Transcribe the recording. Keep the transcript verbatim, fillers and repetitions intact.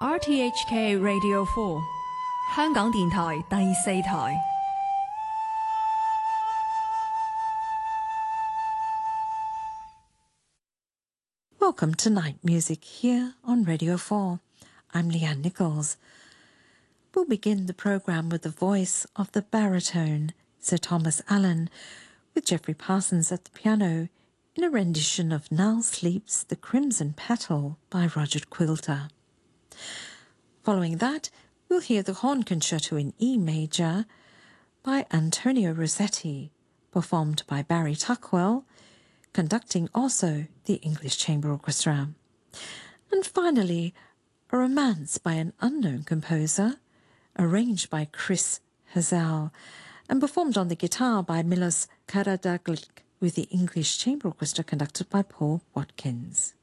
R T H K Radio four 香港電台第四台。 Welcome to Night Music here on Radio four. I'm Leanne Nichols. We'll begin the programme with the voice of the baritone Sir Thomas Allen, with Geoffrey Parsons at the piano in a rendition of Now Sleeps the Crimson Petal by Roger Quilter. Following that, we'll hear the Horn Concerto in E major by Antonio Rossetti, performed by Barry Tuckwell, conducting also the English Chamber Orchestra. And finally, a romance by an unknown composer, arranged by Chris Hazell, and performed on the guitar by Milos Karađagić, with the English Chamber Orchestra conducted by Paul Watkins.